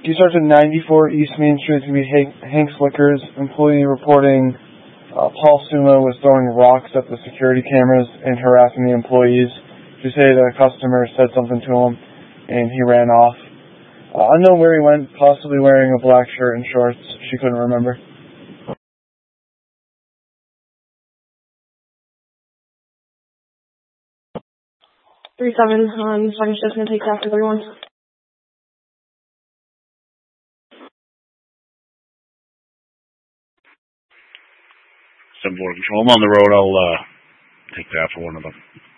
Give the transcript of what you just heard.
Key Sergeant 94 East Main Street is going to be Hank's Liquors. Employee reporting Paul Suma was throwing rocks at the security cameras and harassing the employees. She said a customer said something to him, and he ran off. Unknown where he went, possibly wearing a black shirt and shorts. She couldn't remember. 3-7 on second shift, going to take after 31. Border Control. I'm on the road. I'll take that for one of them.